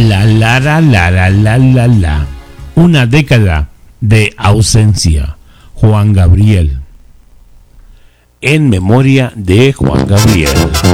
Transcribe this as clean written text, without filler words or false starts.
La. Una década de ausencia. Juan Gabriel. En memoria de Juan Gabriel.